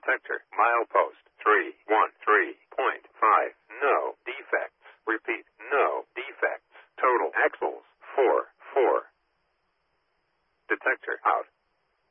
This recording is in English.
Detector. Milepost 313.5. No defects. Repeat. No defects. Total axles 4. Detector out.